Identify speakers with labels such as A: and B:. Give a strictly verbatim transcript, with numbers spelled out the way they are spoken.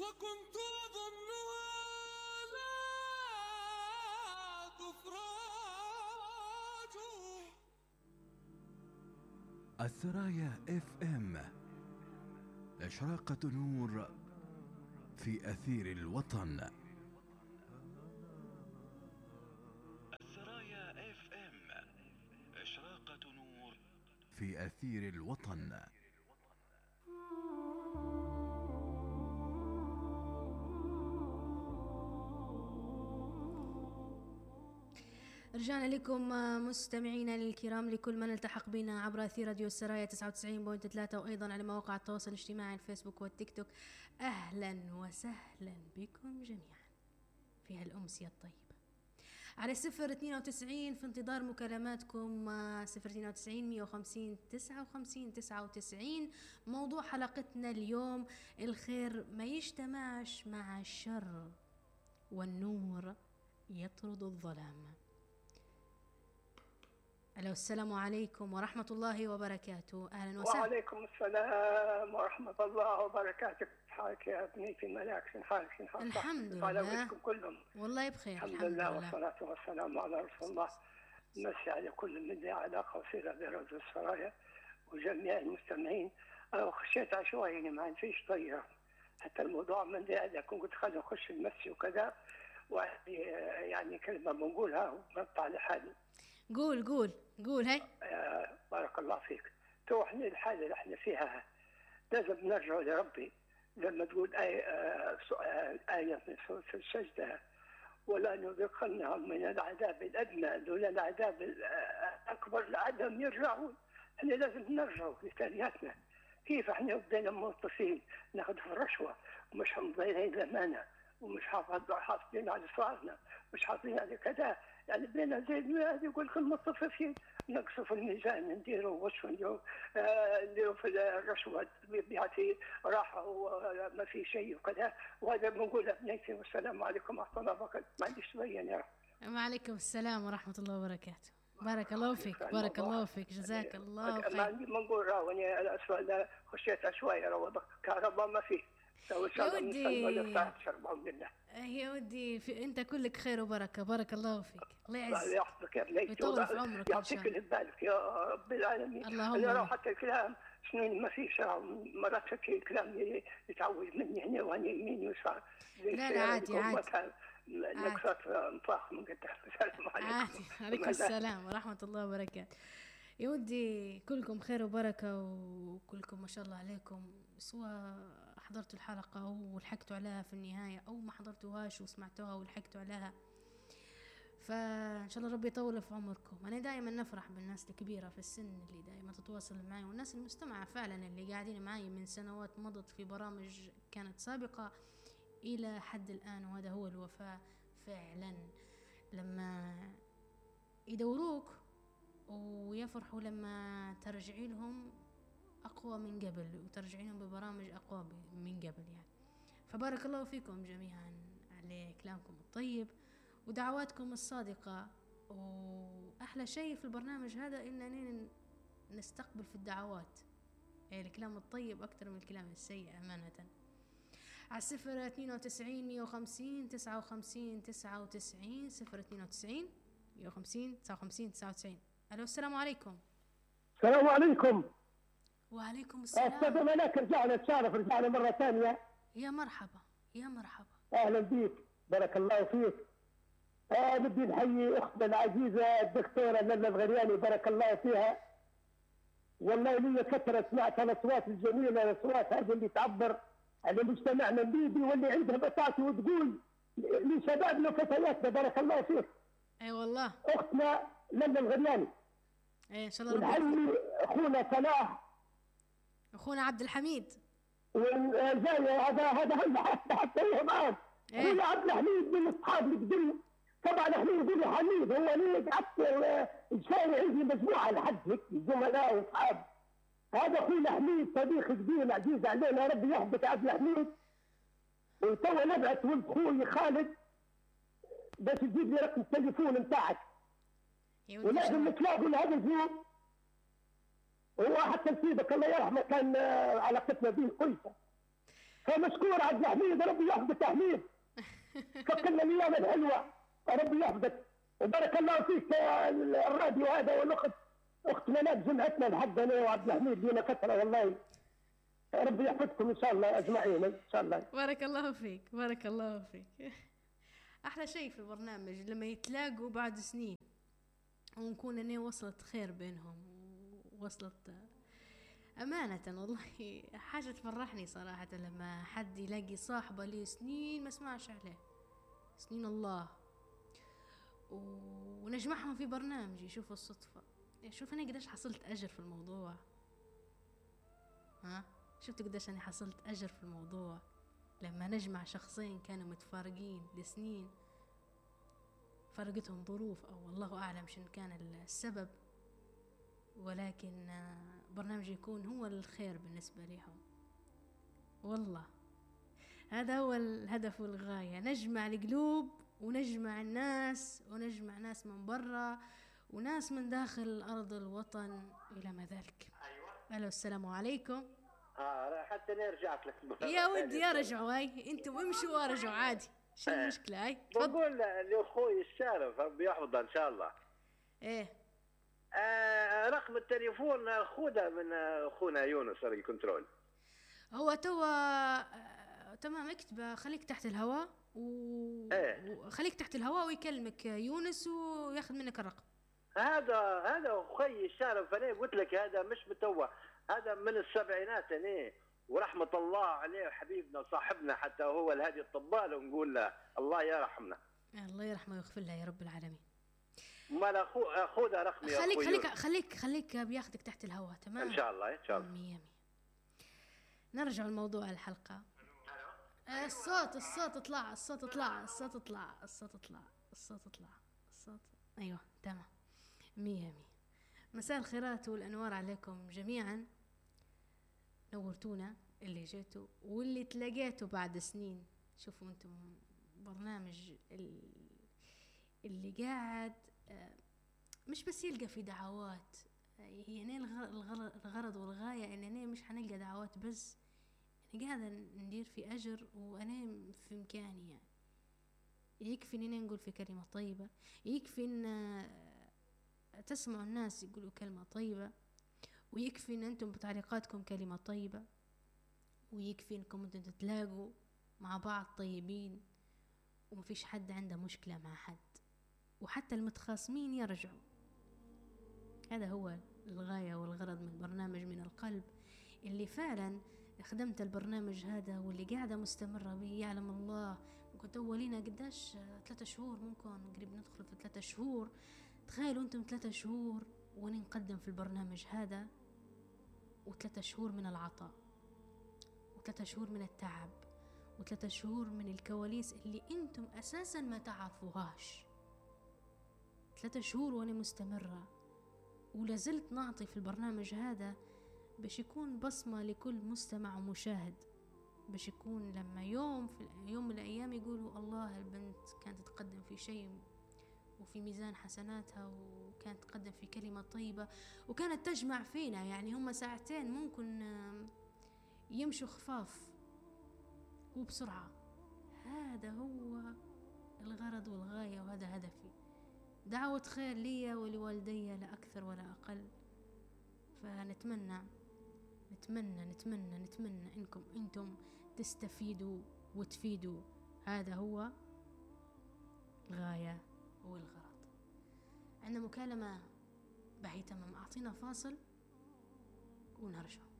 A: وكنت أظنها لا تفرج.
B: الثرايا اف ام، إشراقة نور في أثير الوطن. الثرايا اف ام، إشراقة نور في أثير الوطن.
C: رجعنا لكم مستمعينا الكرام، لكل من التحق بنا عبر أثير راديو السرايا تسعة وتسعين فاصلة ثلاثة، وأيضا على مواقع التواصل الاجتماعي الفيسبوك والتيك توك. أهلا وسهلا بكم جميعا في هالأمسية الطيبة على صفر اثنين وتسعين في انتظار مكالماتكم. صفر اثنين وتسعين مية وخمسين تسعة وخمسين تسعة وتسعين. موضوع حلقتنا اليوم: الخير ما يجتمعش مع الشر، والنور يطرد الظلام. ألو، السلام عليكم ورحمة الله وبركاته. أهلا وسهلا.
D: وعليكم السلام ورحمة الله وبركاته. حالك يا ابنتي ملاك؟ شن حالك؟ شن حالك؟
C: الحمد لله.
D: على وجهكم كلهم
C: والله بخير
D: الحمد,
C: الحمد
D: لله.
C: لله
D: والصلاة والسلام على رسول الله. نمسي على كل من له علاقة وصلة براديو السرايا وجميع المستمعين. أنا خشيت عشوائي ما فيش طيرة، حتى الموضوع من ده لكن قلت خلينا نخش المسي وكذا، ويعني كلمة بنقولها ونقطع لحالي.
C: قول قول قول هاي.
D: آه بارك الله فيك. تو احنا الحالة اللي احنا فيها لازم نرجع لربي. لما تقول آية, آه آية من سورة السجدة: ولا نذيقنهم من العذاب الأدنى دون العذاب الأكبر لعلهم يرجعون. احنا لازم نرجع لتالياتنا. كيف احنا بدينا موظفين ناخذ في الرشوة ومش مضيعين الأمانة ومش حافظين على صغارنا مش حافظين على كذا، يعني بدينا زي هذا يقول لك المتصفين نقصوا في الميزان نديروا وش نديروا نديروا في الرشوة بيعطي راحة وما في شيء وكذا. وهذا بنقول ابنتي والسلام عليكم ورحمة الله وبركاته. ما عنديش شوية يا رب.
C: وعليكم السلام ورحمة الله وبركاته. بارك الله فيك بارك الله فيك جزاك الله خير.
D: ما عندي ما نقول راوني الأسفل خشيت شوية رو كهرباء ما فيه.
C: يا ودي يا ودي في انت كلك خير وبركه. بارك الله فيك. الله يعزك
D: يحفظك يا بنيتي
C: ويطول في عمرك.
D: يعطيك اللي ببالك يا رب العالمين.
C: اللهم
D: انا حتى الكلام شنو ما فيش مرات هيك الكلام يتعود مني هنا وهنا يميني ويسار.
C: لا لا عادي عادي
D: نكسات مفاخ من قدام. السلام عليكم.
C: عادي. عليكم السلام ورحمه الله وبركاته. يا ودي كلكم خير وبركة وكلكم ما شاء الله عليكم، سواء حضرتوا الحلقة أو لحقتوا عليها في النهاية أو ما حضرتوهاش وسمعتوها ولحقتوا عليها. فإن شاء الله ربي يطول في عمركم. أنا دائما نفرح بالناس الكبيرة في السن اللي دائما تتواصل معي، والناس المستمعة فعلا اللي قاعدين معي من سنوات مضت في برامج كانت سابقة إلى حد الآن. وهذا هو الوفاء فعلا، لما يدوروك ويفرحوا لما ترجعي لهم أقوى من قبل وترجعي لهم ببرامج أقوى من قبل يعني. فبارك الله فيكم جميعا على كلامكم الطيب ودعواتكم الصادقة. وأحلى شيء في البرنامج هذا إننا نستقبل في الدعوات، يعني الكلام الطيب أكثر من الكلام السيء أمانة. على صفر اثنين وتسعين مية وخمسين تسعة وخمسين تسعة وتسعين. صفر اثنين وتسعين مية وخمسين تسعة وخمسين تسعة وتسعين. ألو، السلام عليكم.
E: السلام عليكم.
C: وعليكم السلام.
E: أستاذ ملاك، رجعنا نتشارف رجعنا مرة ثانية.
C: يا مرحبا يا مرحبا.
E: أهلا بيك بارك الله فيك. آه بدي نحيي أختنا العزيزة الدكتورة للا الغرياني بارك الله فيها. والله لي كثرة سمعت الأصوات الجميلة، الأصوات هذه اللي تعبر على مجتمعنا الليبي واللي عندها بطاطا وتقول لشبابنا وفتياتنا بارك الله فيك.
C: أي والله.
E: أختنا للا الغرياني.
C: ايه ان شاء الله.
E: ونحيي اخونا صلاح،
C: اخونا عبد الحميد،
E: والزاوية هذا هذا هلا حتى حتى هو معاك. اخونا عبد الحميد من اصحاب القديم. طبعا احنا نقول حميد هو ليه قعدت الشارع عندي مجموعه لحد هيك زملاء واصحاب. هذا اخونا حميد صديق كبير عزيز علينا، ربي يحفظك عبد الحميد. وتوا نبعث ولد خوي خالد باش تجيب لي رقم التليفون نتاعك، ولازم نتلاقوا لهذا اليوم. هو حتى نسيبك الله يرحمه كان علاقتنا به كويسه. فمشكور عبد الحميد، ربي يحفظك يا حميد. فكرنا الايام الحلوه، ربي يحفظك وبارك الله فيك. الراديو هذا والاخت اخت منال جمعتنا لحد انا وعبد الحميد لنا فتره والله. ربي يحفظكم ان شاء الله اجمعين ان شاء الله.
C: بارك الله فيك، بارك الله فيك. احلى شيء في البرنامج لما يتلاقوا بعد سنين ونكون اني وصلت خير بينهم، ووصلت امانه والله حاجه تفرحني صراحه لما حد يلاقي صاحبه لي سنين ما سمعش عليه، سنين الله، ونجمعهم في برنامج يشوفوا الصدفه. شوف انا قديش حصلت اجر في الموضوع، ها شفتوا قديش انا حصلت اجر في الموضوع لما نجمع شخصين كانوا متفارقين لسنين، فرقتهم ظروف او والله اعلم شن كان السبب، ولكن برنامج يكون هو الخير بالنسبه لهم. والله هذا هو الهدف والغايه، نجمع القلوب ونجمع الناس، ونجمع ناس من برا وناس من داخل ارض الوطن الى ما ذلك. ايوه الو السلام عليكم.
F: اه حتى انا رجعت لك
C: يا ودي يا رجعوا، هاي انتم امشوا وارجعوا عادي، شو المشكله؟ هاي
F: بقول لاخوي الشارف ربي يحفظه ان شاء الله.
C: ايه
F: آه رقم التليفون خذه من اخونا يونس الكنترول.
C: هو توا آه تمام، اكتبه خليك تحت الهواء و...
F: ايه
C: وخليك تحت الهواء ويكلمك يونس وياخذ منك الرقم.
F: هذا هذا اخوي الشارف، انا قلت لك هذا مش متوه، هذا من السبعينات انا، ورحمه الله عليه حبيبنا وصاحبنا، حتى هو الهادي الطبال، ونقول له الله يرحمنا.
C: الله يرحمه ويغفر له يا رب العالمين.
F: مال اخو خذ رقمي يا
C: خليك خليك خليك خليك بياخذك تحت الهواء. تمام
F: ان شاء الله ان شاء الله.
C: مية مية. نرجع لموضوع الحلقه. الصوت الصوت اطلع الصوت اطلع الصوت اطلع الصوت اطلع الصوت اطلع الصوت ايوه تمام. مية مية. مساء الخيرات والانوار عليكم جميعا، نورتونا اللي جيتوا واللي تلاقيتوا بعد سنين. شوفوا انتم برنامج اللي قاعد مش بس يلقى في دعوات، هي هنا الغرض والغاية ان انا مش حنلقى دعوات بس، انا قاعدة ندير في اجر وانا في امكاني. يعني يكفي اننا نقول في كلمة طيبة، يكفي ان تسمعوا الناس يقولوا كلمة طيبة، ويكفي ان انتم بتعليقاتكم كلمة طيبة، ويكفي انكم انتم تتلاقوا مع بعض طيبين ومفيش حد عنده مشكلة مع حد، وحتى المتخاصمين يرجعوا. هذا هو الغاية والغرض من برنامج من القلب، اللي فعلا خدمت البرنامج هذا واللي قاعدة مستمرة به يعلم الله. كنت أولينا قداش ثلاثة شهور، ممكن قريب ندخل في ثلاثة شهور. تخيلوا أنتم ثلاثة شهور وأنا نقدم في البرنامج هذا، وثلاثة شهور من العطاء، وثلاثة شهور من التعب، وثلاثة شهور من الكواليس اللي أنتم أساسا ما تعرفوهاش. ثلاثة شهور وأنا مستمرة ولازلت نعطي في البرنامج هذا باش يكون بصمة لكل مستمع ومشاهد، باش يكون لما يوم في يوم من الأيام يقولوا الله البنت كانت تقدم في شيء وفي ميزان حسناتها، وكانت تقدم في كلمة طيبة، وكانت تجمع فينا. يعني هم ساعتين ممكن يمشوا خفاف وبسرعة. هذا هو الغرض والغاية، وهذا هدفي، دعوة خير لي ولوالدي لا أكثر ولا أقل. فنتمنى نتمنى نتمنى نتمنى إنكم أنتم تستفيدوا وتفيدوا. هذا هو الغاية والغرض. عندنا مكالمة بعد تمام، أعطينا فاصل ونرجع.